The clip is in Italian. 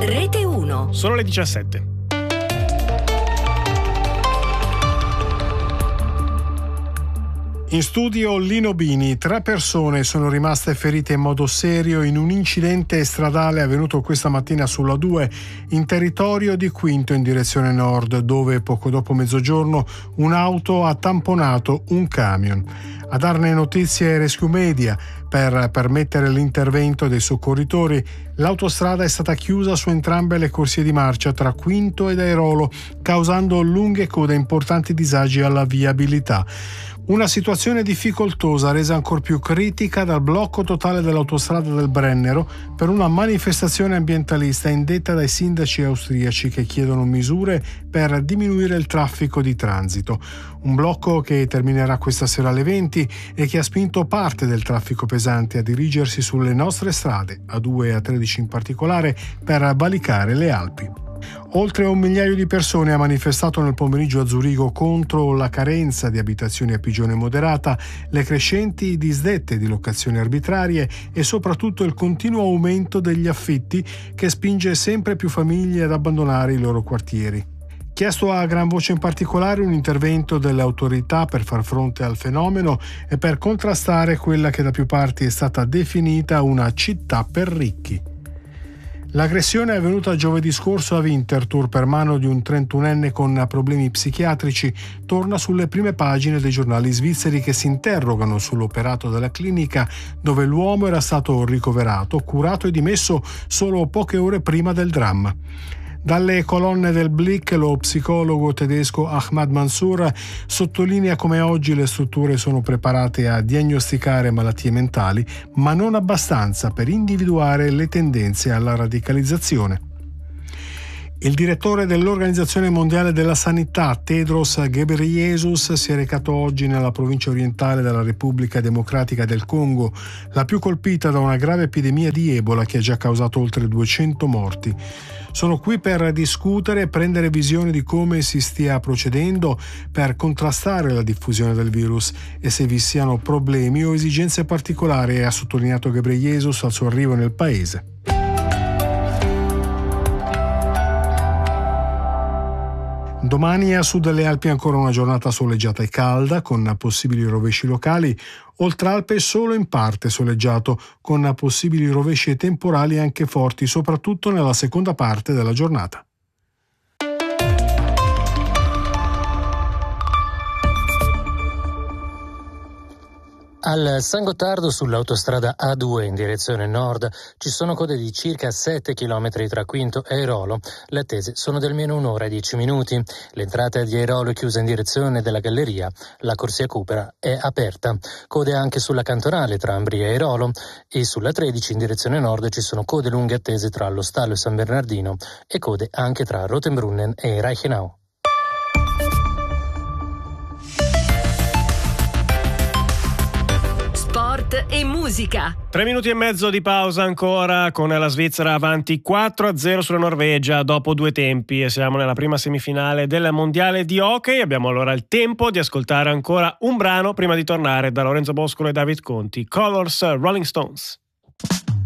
Rete 1. Sono le 17. In studio Lino Bini. 3 persone sono rimaste ferite in modo serio in un incidente stradale avvenuto questa mattina sulla 2 in territorio di Quinto in direzione nord, dove poco dopo mezzogiorno un'auto ha tamponato un camion. A darne notizie Rescue Media. Per permettere l'intervento dei soccorritori, l'autostrada è stata chiusa su entrambe le corsie di marcia tra Quinto ed Airolo, causando lunghe code e importanti disagi alla viabilità. Una situazione difficoltosa resa ancor più critica dal blocco totale dell'autostrada del Brennero per una manifestazione ambientalista indetta dai sindaci austriaci che chiedono misure per diminuire il traffico di transito. Un blocco che terminerà questa sera alle 20 e che ha spinto parte del traffico pesante a dirigersi sulle nostre strade, A2 e A13 in particolare, per valicare le Alpi. Oltre 1 migliaio di persone ha manifestato nel pomeriggio a Zurigo contro la carenza di abitazioni a pigione moderata, le crescenti disdette di locazioni arbitrarie e soprattutto il continuo aumento degli affitti che spinge sempre più famiglie ad abbandonare i loro quartieri. Chiesto a gran voce in particolare un intervento delle autorità per far fronte al fenomeno e per contrastare quella che da più parti è stata definita una città per ricchi. L'aggressione è avvenuta giovedì scorso a Winterthur per mano di un 31enne con problemi psichiatrici. Torna sulle prime pagine dei giornali svizzeri che si interrogano sull'operato della clinica dove l'uomo era stato ricoverato, curato e dimesso solo poche ore prima del dramma. Dalle colonne del Blick lo psicologo tedesco Ahmad Mansour sottolinea come oggi le strutture sono preparate a diagnosticare malattie mentali, ma non abbastanza per individuare le tendenze alla radicalizzazione. Il direttore dell'Organizzazione Mondiale della Sanità, Tedros Ghebreyesus, si è recato oggi nella provincia orientale della Repubblica Democratica del Congo, la più colpita da una grave epidemia di Ebola che ha già causato oltre 200 morti. Sono qui per discutere e prendere visione di come si stia procedendo per contrastare la diffusione del virus e se vi siano problemi o esigenze particolari, ha sottolineato Ghebreyesus al suo arrivo nel paese. Domani a sud delle Alpi ancora una giornata soleggiata e calda, con possibili rovesci locali. Oltre Alpe solo in parte soleggiato, con possibili rovesci e temporali anche forti, soprattutto nella seconda parte della giornata. Al San Gottardo sull'autostrada A2 in direzione nord ci sono code di circa 7 km tra Quinto e Airolo. Le attese sono di almeno 1 ora e 10 minuti. L'entrata di Airolo è chiusa in direzione della galleria. La corsia Cupera è aperta. Code anche sulla cantonale tra Ambri e Airolo e sulla 13 in direzione nord ci sono code lunghe attese tra Lo Stallo e San Bernardino e code anche tra Rotenbrunnen e Reichenau. E musica. 3 minuti e mezzo di pausa ancora con la Svizzera avanti 4-0 sulla Norvegia dopo 2 tempi e siamo nella prima semifinale del mondiale di hockey. Abbiamo allora il tempo di ascoltare ancora un brano prima di tornare da Lorenzo Boscolo e David Conti. Colors, Rolling Stones.